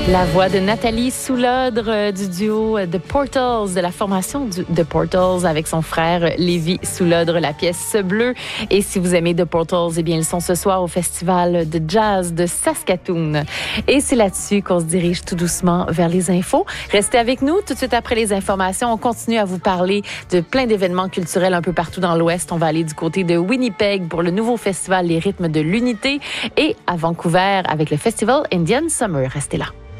La voix de Nathalie Soulodre du duo The Portals, de la formation The Portals avec son frère Lévi Soulodre, la pièce Bleu. Et si vous aimez The Portals, eh bien, ils sont ce soir au Festival de Jazz de Saskatoon. Et c'est là-dessus qu'on se dirige tout doucement vers les infos. Restez avec nous. Tout de suite après les informations, on continue à vous parler de plein d'événements culturels un peu partout dans l'Ouest. On va aller du côté de Winnipeg pour le nouveau festival Les Rythmes de l'Unité et à Vancouver avec le Festival Indian Summer. Restez là.